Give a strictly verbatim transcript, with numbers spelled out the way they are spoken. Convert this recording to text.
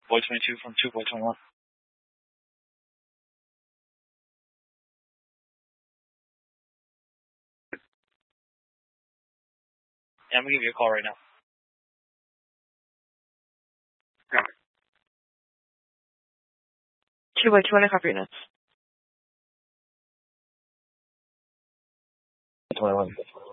Boy twenty-two from two, boy twenty-one. Yeah, I'm gonna give you a call right now. Got it. two boy two, copy your notes. twenty-one.